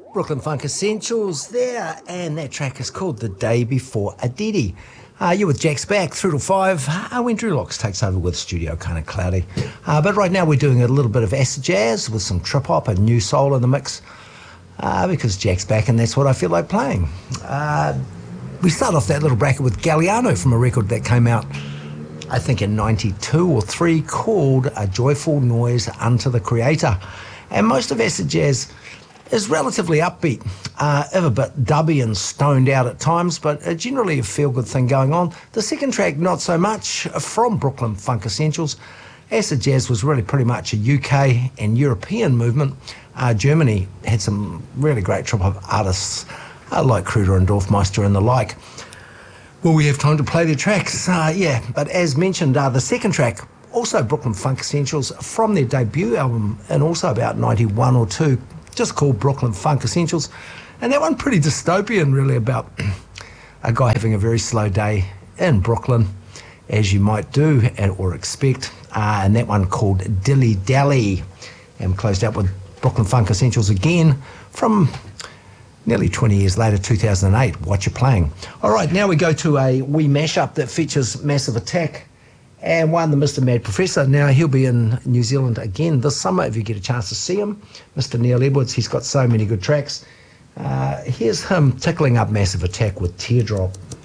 Brooklyn Funk Essentials there, and that track is called The Day Before Aditi. You're with Jack's back, 3 to 5, when Drew Locks takes over with studio, kind of cloudy. But right now we're doing a little bit of acid jazz with some trip-hop and new soul in the mix, because Jack's back and that's what I feel like playing. We start off that little bracket with Galliano from a record that came out, I think in 92 or 3, called A Joyful Noise Unto the Creator. And most of acid jazz is relatively upbeat, a bit dubby and stoned out at times, but generally a feel-good thing going on. The second track, not so much, from Brooklyn Funk Essentials. Acid jazz was really pretty much a UK and European movement. Germany had some really great trip-hop artists like Kruder and Dorfmeister and the like. Will we have time to play their tracks? Yeah, but as mentioned, the second track, also Brooklyn Funk Essentials, from their debut album, and also about 91 or 2, just called Brooklyn Funk Essentials. And that one pretty dystopian, really, about a guy having a very slow day in Brooklyn, as you might do or expect. And that one called Dilly Dally. And closed out with Brooklyn Funk Essentials again from nearly 20 years later, 2008. What you playing? All right, now we go to a wee mashup that features Massive Attack and one, the Mr. Mad Professor. Now, he'll be in New Zealand again this summer if you get a chance to see him. Mr. Neil Edwards, he's got so many good tracks. Here's him tickling up Massive Attack with Teardrop.